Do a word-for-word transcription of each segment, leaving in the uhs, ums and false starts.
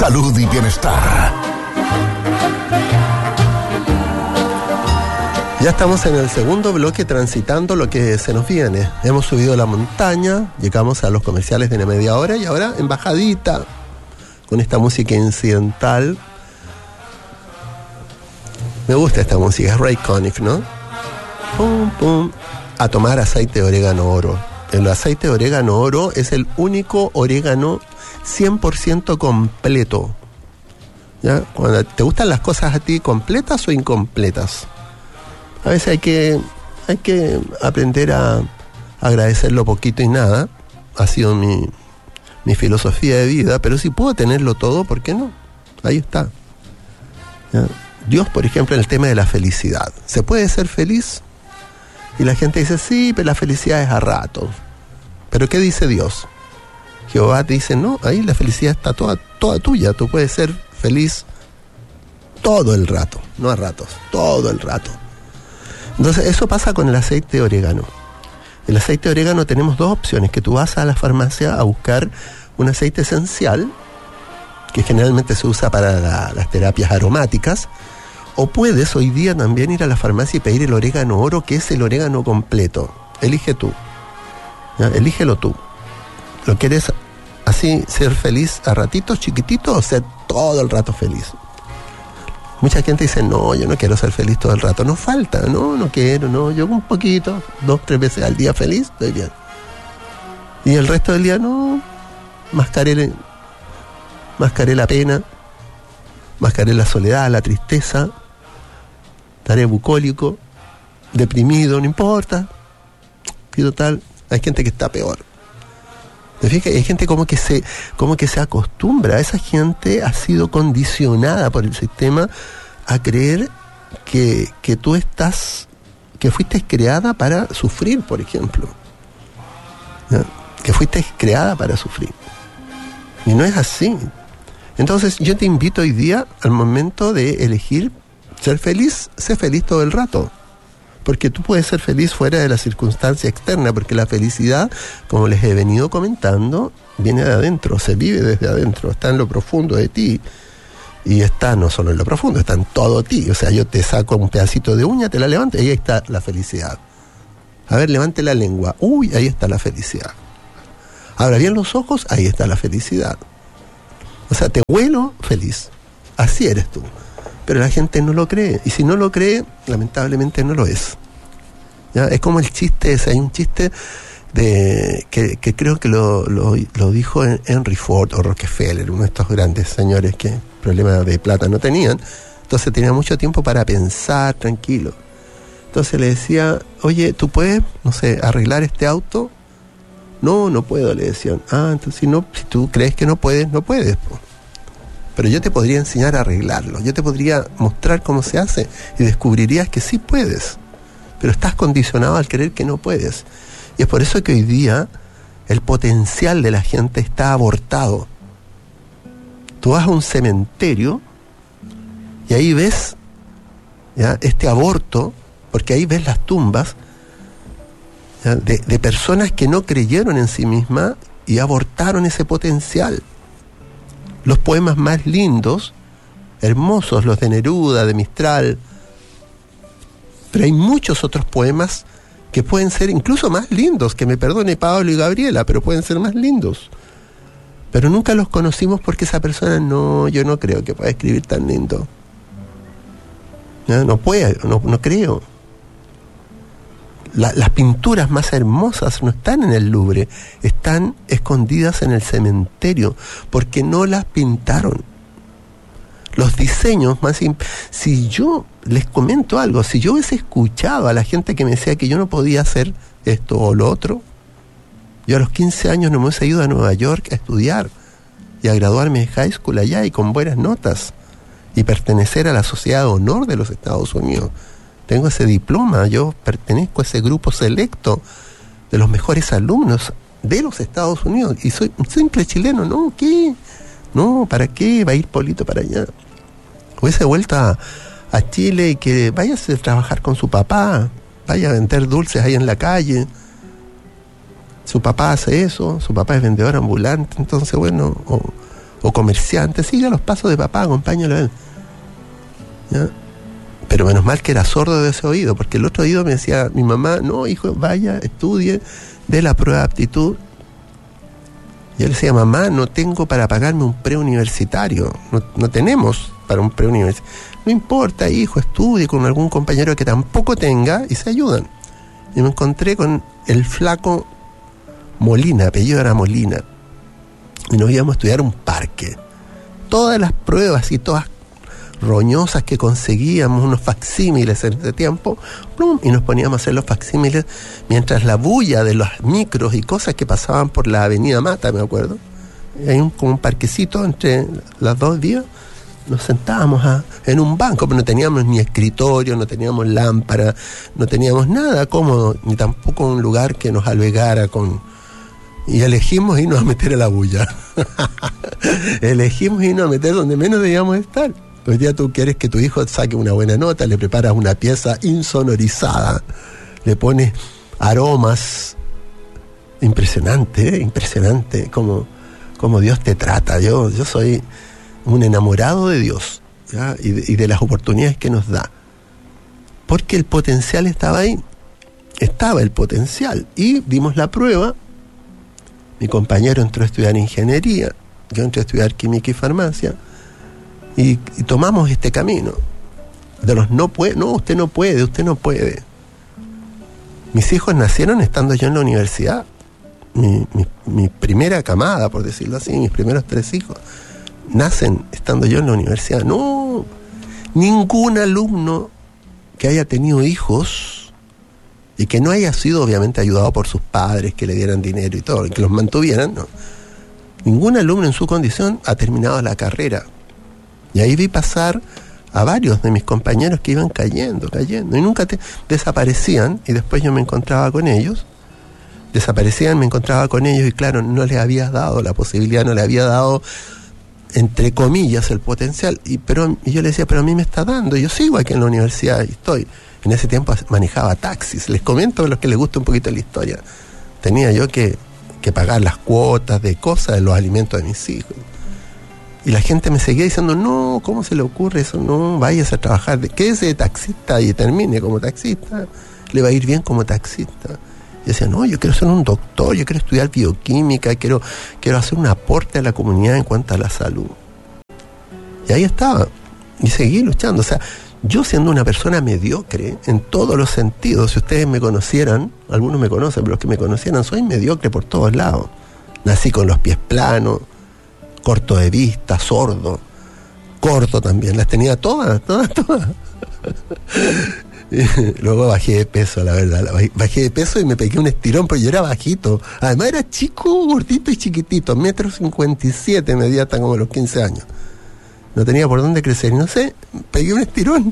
salud y bienestar. Ya estamos en el segundo bloque transitando lo que se nos viene. Hemos subido la montaña, llegamos a los comerciales de una media hora y ahora en bajadita, con esta música incidental. Me gusta esta música, es Ray Conniff, ¿no? Pum, pum. A tomar aceite de orégano oro. El aceite de orégano oro es el único orégano cien por ciento completo. ¿Ya? Cuando te gustan las cosas a ti, ¿completas o incompletas? A veces hay que, hay que aprender a agradecer lo poquito y nada. Ha sido mi, mi filosofía de vida, pero si puedo tenerlo todo, ¿por qué no? Ahí está. ¿Ya? Dios, por ejemplo, en el tema de la felicidad. ¿Se puede ser feliz? Y la gente dice, sí, pero la felicidad es a ratos. ¿Pero qué dice Dios? Jehová te dice, no, ahí la felicidad está toda, toda tuya. Tú puedes ser feliz todo el rato, no a ratos, todo el rato. Entonces, eso pasa con el aceite de orégano. El aceite de orégano tenemos dos opciones, que tú vas a la farmacia a buscar un aceite esencial, que generalmente se usa para la, las terapias aromáticas, o puedes hoy día también ir a la farmacia y pedir el orégano oro, que es el orégano completo. Elige tú. ¿Ya? Elígelo tú. ¿Lo quieres así ser feliz a ratitos chiquititos o ser todo el rato feliz? Mucha gente dice, no, yo no quiero ser feliz todo el rato. No falta, no, no quiero, no. Yo un poquito, dos, tres veces al día feliz, estoy bien. Y el resto del día, no, mascaré, mascaré la pena, mascaré la soledad, la tristeza, estaré bucólico, deprimido, no importa. Pido tal, hay gente que está peor. ¿Te fijas? Hay gente como que se como que se acostumbra. Esa gente ha sido condicionada por el sistema a creer que, que tú estás, que fuiste creada para sufrir, por ejemplo. ¿Ya? Que fuiste creada para sufrir. Y no es así. Entonces yo te invito hoy día, al momento de elegir ser feliz, sé feliz todo el rato. Porque tú puedes ser feliz fuera de la circunstancia externa, porque la felicidad, como les he venido comentando, viene de adentro, se vive desde adentro, está en lo profundo de ti, y está no solo en lo profundo, está en todo ti. O sea, yo te saco un pedacito de uña, te la levanto, y ahí está la felicidad. A ver, levante la lengua, uy, ahí está la felicidad. Abra bien los ojos, ahí está la felicidad. O sea, te huelo feliz, así eres tú. Pero la gente no lo cree, y si no lo cree, lamentablemente no lo es. ¿Ya? Es como el chiste ese, hay un chiste de que, que creo que lo, lo, lo dijo Henry Ford o Rockefeller, uno de estos grandes señores que problemas de plata no tenían, entonces tenía mucho tiempo para pensar tranquilo. Entonces le decía, oye, ¿tú puedes, no sé, arreglar este auto? No, no puedo, le decían. Ah, entonces si, no, si tú crees que no puedes, no puedes, po. Pero yo te podría enseñar a arreglarlo, yo te podría mostrar cómo se hace y descubrirías que sí puedes, pero estás condicionado al creer que no puedes. Y es por eso que hoy día el potencial de la gente está abortado. Tú vas a un cementerio y ahí ves, ¿ya?, este aborto, porque ahí ves las tumbas, ¿ya?, de, de personas que no creyeron en sí mismas y abortaron ese potencial. Los poemas más lindos, hermosos, los de Neruda, de Mistral, pero hay muchos otros poemas que pueden ser incluso más lindos, que me perdone Pablo y Gabriela, pero pueden ser más lindos. Pero nunca los conocimos porque esa persona, no, yo no creo que pueda escribir tan lindo. No, no puede, no, no creo. La, las pinturas más hermosas no están en el Louvre, están escondidas en el cementerio, porque no las pintaron. Los diseños más... Imp- si yo les comento algo, si yo hubiese escuchado a la gente que me decía que yo no podía hacer esto o lo otro, yo a los quince años no me hubiese ido a Nueva York a estudiar y a graduarme de high school allá y con buenas notas y pertenecer a la Sociedad de Honor de los Estados Unidos. Tengo ese diploma, yo pertenezco a ese grupo selecto de los mejores alumnos de los Estados Unidos y soy un simple chileno. ¿No? ¿Qué? No, ¿para qué va a ir Polito para allá? Hubiese vuelto a, a Chile y que vaya a trabajar con su papá, vaya a vender dulces ahí en la calle. Su papá hace eso, su papá es vendedor ambulante, entonces bueno, o, o comerciante, siga los pasos de papá, acompáñalo a él. ¿Ya? Pero menos mal que era sordo de ese oído, porque el otro oído me decía, mi mamá, no, hijo, vaya, estudie, dé la prueba de aptitud. Y él decía, mamá, no tengo para pagarme un preuniversitario, no, no tenemos para un preuniversitario. No importa, hijo, estudie con algún compañero que tampoco tenga y se ayudan. Y me encontré con el flaco Molina, apellido era Molina, y nos íbamos a estudiar un parque. Todas las pruebas y todas roñosas que conseguíamos, unos facsímiles en ese tiempo, plum, y nos poníamos a hacer los facsímiles mientras la bulla de los micros y cosas que pasaban por la avenida Mata, me acuerdo. Hay un, como un parquecito entre las dos vías. Nos sentábamos a, en un banco, pero no teníamos ni escritorio, no teníamos lámpara, no teníamos nada cómodo, ni tampoco un lugar que nos albergara con... Y elegimos irnos a meter a la bulla. Elegimos irnos a meter donde menos debíamos estar. Hoy día tú quieres que tu hijo saque una buena nota, le preparas una pieza insonorizada, le pones aromas. Impresionante, ¿eh? Impresionante como, como Dios te trata. Yo, yo soy un enamorado de Dios, ¿ya? Y, de, y de las oportunidades que nos da. Porque el potencial estaba ahí. Estaba el potencial. Y dimos la prueba. Mi compañero entró a estudiar ingeniería, yo entré a estudiar química y farmacia. Y, y tomamos este camino de los no puede, no, usted no puede, usted no puede. Mis hijos nacieron estando yo en la universidad. Mi, mi, mi primera camada, por decirlo así, mis primeros tres hijos, nacen estando yo en la universidad. No, ningún alumno que haya tenido hijos y que no haya sido obviamente ayudado por sus padres, que le dieran dinero y todo, y que los mantuvieran, no. Ningún alumno en su condición ha terminado la carrera. Y ahí vi pasar a varios de mis compañeros que iban cayendo, cayendo, y nunca te desaparecían, y después yo me encontraba con ellos, desaparecían, me encontraba con ellos, y claro, no les había dado la posibilidad, no les había dado, entre comillas, el potencial, y, pero, y yo le decía, pero a mí me está dando, yo sigo aquí en la universidad, y estoy, en ese tiempo manejaba taxis, les comento a los que les gusta un poquito la historia, tenía yo que, que pagar las cuotas de cosas, de los alimentos de mis hijos. Y la gente me seguía diciendo, no, ¿cómo se le ocurre eso? No, vayas a trabajar, quédese de taxista y termine como taxista, le va a ir bien como taxista. Y decía, no, yo quiero ser un doctor, yo quiero estudiar bioquímica, quiero, quiero hacer un aporte a la comunidad en cuanto a la salud. Y ahí estaba, y seguí luchando. O sea, yo siendo una persona mediocre en todos los sentidos, si ustedes me conocieran, algunos me conocen, pero los que me conocieran, soy mediocre por todos lados. Nací con los pies planos, corto de vista, sordo, corto también, las tenía todas, todas, todas. Luego bajé de peso, la verdad, bajé de peso y me pegué un estirón, pero yo era bajito, además era chico, gordito y chiquitito, metro cincuenta y siete medía hasta como los quince años, no tenía por dónde crecer, y no sé, pegué un estirón.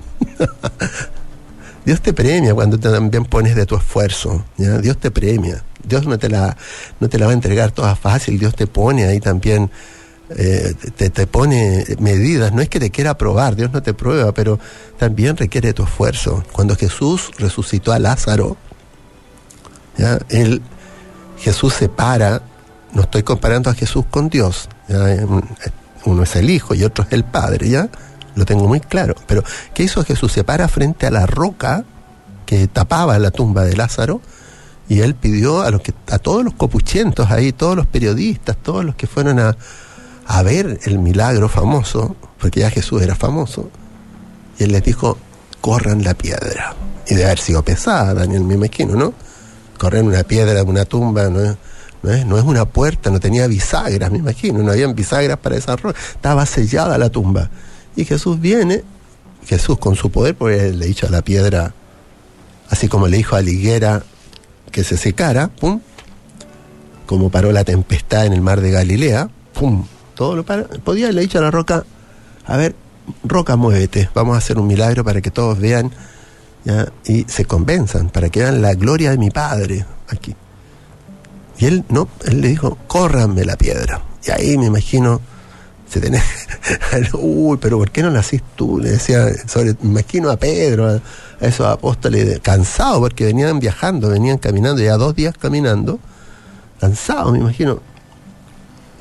Dios te premia cuando te también pones de tu esfuerzo, ¿ya? Dios te premia. Dios no te la no te la va a entregar toda fácil. Dios te pone ahí también, eh, te, te pone medidas. No es que te quiera probar, Dios no te prueba, pero también requiere tu esfuerzo. Cuando Jesús resucitó a Lázaro, ¿ya? Él, Jesús se para, no estoy comparando a Jesús con Dios, ¿ya? Uno es el Hijo y otro es el Padre, ¿ya? Lo tengo muy claro. Pero ¿qué hizo Jesús? Se para frente a la roca que tapaba la tumba de Lázaro, y él pidió a los que, a todos los copuchentos ahí, todos los periodistas, todos los que fueron a, a ver el milagro famoso, porque ya Jesús era famoso, y él les dijo, corran la piedra. Y debe haber sido pesada, Daniel, me imagino, ¿no? Correr una piedra de una tumba no es, no es, no es una puerta, no tenía bisagras, me imagino, no habían bisagras para esa roca, estaba sellada la tumba. Y Jesús viene, Jesús con su poder, porque le dijo a la piedra, así como le dijo a la higuera que se secara, pum, como paró la tempestad en el mar de Galilea, pum, todo lo paró, podía, le dicho a la roca, a ver, roca, muévete, vamos a hacer un milagro para que todos vean, ¿ya? Y se convenzan, para que vean la gloria de mi Padre aquí. Y él, no, él le dijo, córranme la piedra. Y ahí me imagino, se tenía, uy, pero ¿por qué no nacís tú? Le decía, sobre, me imagino a Pedro, a, a esos apóstoles, cansados porque venían viajando, venían caminando, ya dos días caminando, cansados, me imagino.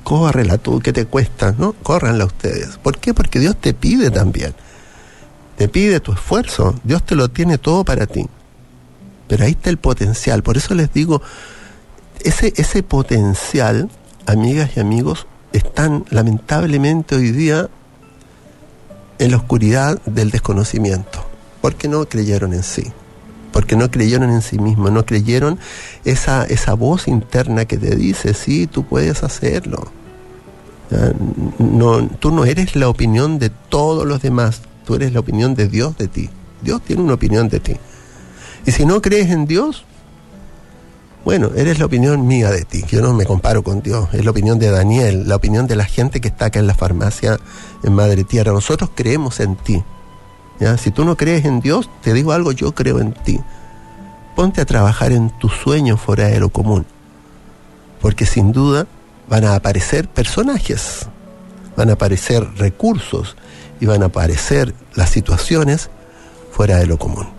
córrela tú, ¿qué te cuesta? No, córranla ustedes. ¿Por qué? Porque Dios te pide también. Te pide tu esfuerzo. Dios te lo tiene todo para ti. Pero ahí está el potencial. Por eso les digo, ese, ese potencial, amigas y amigos, están lamentablemente hoy día en la oscuridad del desconocimiento. Porque no creyeron en sí. Porque no creyeron en sí mismos, no creyeron esa, esa voz interna que te dice, sí, tú puedes hacerlo. No, tú no eres la opinión de todos los demás, tú eres la opinión de Dios de ti. Dios tiene una opinión de ti. Y si no crees en Dios, bueno, eres la opinión mía de ti. Yo no me comparo con Dios, es la opinión de Daniel, la opinión de la gente que está acá en la farmacia en Madre Tierra. Nosotros creemos en ti. ¿Ya? Si tú no crees en Dios, te digo algo, yo creo en ti. Ponte a trabajar en tus sueños fuera de lo común, porque sin duda van a aparecer personajes, van a aparecer recursos y van a aparecer las situaciones fuera de lo común.